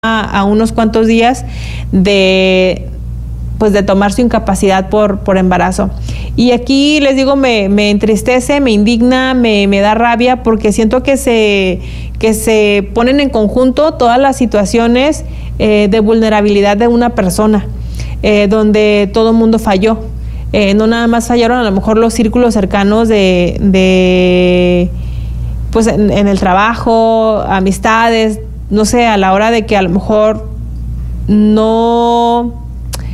a unos cuantos días de tomar su incapacidad por embarazo. Y aquí les digo, me entristece, me indigna, me da rabia, porque siento que se ponen en conjunto todas las situaciones de vulnerabilidad de una persona, donde todo el mundo falló. No nada más fallaron a lo mejor los círculos cercanos pues en el trabajo, amistades, no sé, a la hora de que a lo mejor no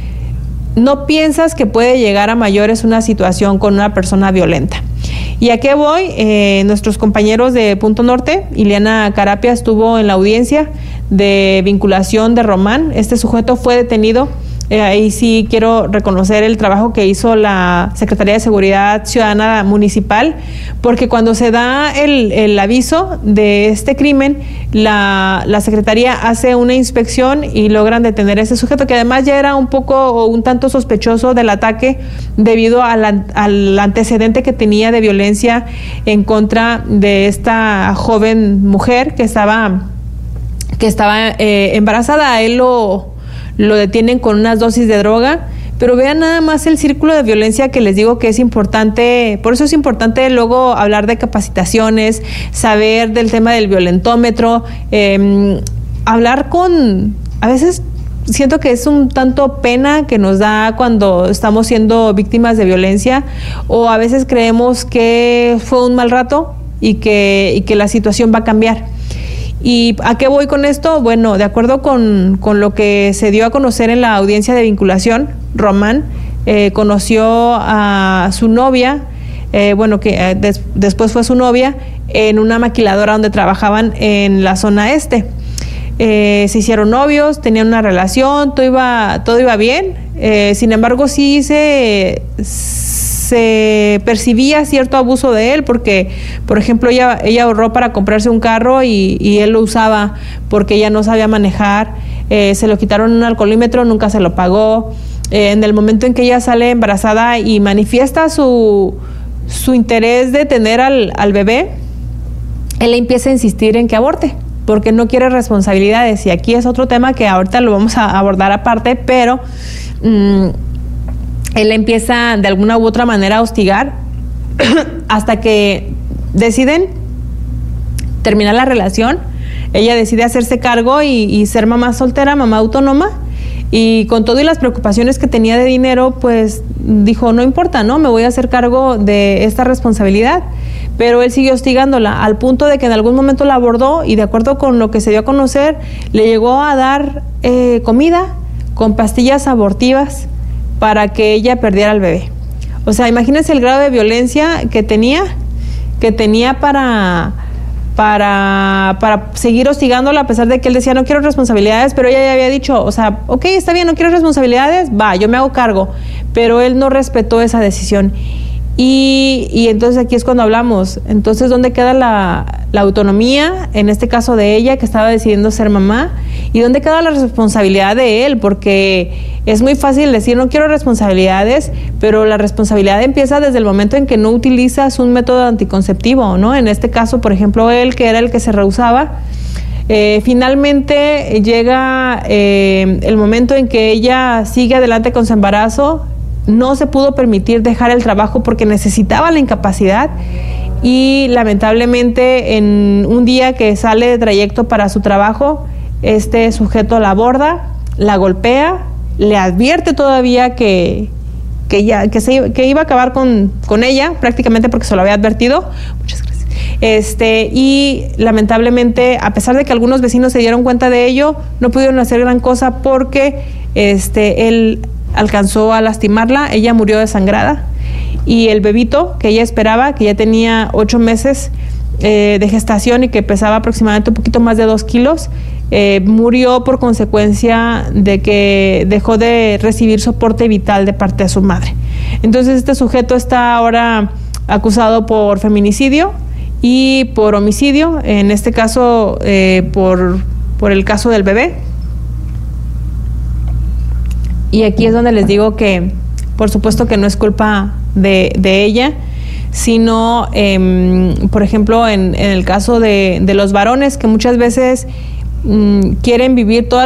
piensas que puede llegar a mayores una situación con una persona violenta. ¿Y a qué voy? Nuestros compañeros de Punto Norte, Ileana Carapia, estuvo en la audiencia de vinculación de Román. Este sujeto fue detenido. Ahí sí quiero reconocer el trabajo que hizo la Secretaría de Seguridad Ciudadana Municipal, porque cuando se da el aviso de este crimen, la Secretaría hace una inspección y logran detener a ese sujeto, que además ya era un tanto sospechoso del ataque debido al antecedente que tenía de violencia en contra de esta joven mujer que estaba embarazada. A él lo detienen con unas dosis de droga, pero vean nada más el círculo de violencia que les digo que es importante. Por eso es importante luego hablar de capacitaciones, saber del tema del violentómetro, hablar a veces siento que es un tanto pena que nos da cuando estamos siendo víctimas de violencia, o a veces creemos que fue un mal rato y que la situación va a cambiar. ¿Y a qué voy con esto? Bueno, de acuerdo con lo que se dio a conocer en la audiencia de vinculación, Román conoció a su novia, después fue su novia, en una maquiladora donde trabajaban en la zona este. Se hicieron novios, tenían una relación, todo iba bien. Sin embargo, sí se percibía cierto abuso de él, porque, por ejemplo, ella ahorró para comprarse un carro y él lo usaba porque ella no sabía manejar. Se lo quitaron un alcoholímetro, nunca se lo pagó. En el momento en que ella sale embarazada y manifiesta su interés de tener al bebé, él empieza a insistir en que aborte, porque no quiere responsabilidades. Y aquí es otro tema que ahorita lo vamos a abordar aparte, pero él empieza de alguna u otra manera a hostigar hasta que deciden terminar la relación. Ella decide hacerse cargo y ser mamá soltera, mamá autónoma, y con todo y las preocupaciones que tenía de dinero, pues dijo, no importa, ¿no? Me voy a hacer cargo de esta responsabilidad. Pero él siguió hostigándola al punto de que en algún momento la abordó, y de acuerdo con lo que se dio a conocer, le llegó a dar comida con pastillas abortivas para que ella perdiera al bebé. O sea, imagínense el grado de violencia que tenía para seguir hostigándola, a pesar de que él decía, no quiero responsabilidades, pero ella ya había dicho, o sea, ok, está bien, no quiero responsabilidades, va, yo me hago cargo. Pero él no respetó esa decisión. Y entonces aquí es cuando hablamos, entonces, ¿dónde queda la autonomía, en este caso de ella, que estaba decidiendo ser mamá? ¿Y dónde queda la responsabilidad de él? Porque es muy fácil decir, no quiero responsabilidades, pero la responsabilidad empieza desde el momento en que no utilizas un método anticonceptivo, ¿no? En este caso, por ejemplo, él, que era el que se rehusaba, finalmente llega el momento en que ella sigue adelante con su embarazo. No se pudo permitir dejar el trabajo porque necesitaba la incapacidad, y lamentablemente en un día que sale de trayecto para su trabajo, este sujeto la aborda, la golpea, le advierte todavía que iba a acabar con ella, prácticamente porque se lo había advertido. Muchas gracias. Y lamentablemente, a pesar de que algunos vecinos se dieron cuenta de ello, no pudieron hacer gran cosa porque él alcanzó a lastimarla. Ella murió desangrada, y el bebito que ella esperaba, que ya tenía 8 meses de gestación y que pesaba aproximadamente un poquito más de 2 kilos, murió por consecuencia de que dejó de recibir soporte vital de parte de su madre. Entonces este sujeto está ahora acusado por feminicidio y por homicidio, en este caso por el caso del bebé. Y aquí es donde les digo que, por supuesto, que no es culpa de ella, sino, por ejemplo, en el caso de los varones, que muchas veces quieren vivir toda